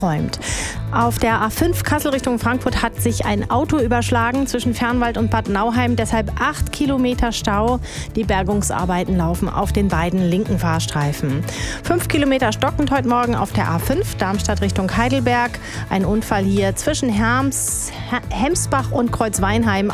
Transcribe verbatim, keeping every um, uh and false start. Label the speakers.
Speaker 1: räumt. Auf der A fünf Kassel Richtung Frankfurt hat sich ein Auto überschlagen zwischen Fernwald und Bad Nauheim, deshalb acht Kilometer Stau. Die Bergungsarbeiten laufen auf den beiden linken Fahrstreifen. Fünf Kilometer stockend heute Morgen auf der A fünf Darmstadt Richtung Heidelberg. Ein Unfall hier zwischen Herms, Hemsbach und Kreuzweinheim.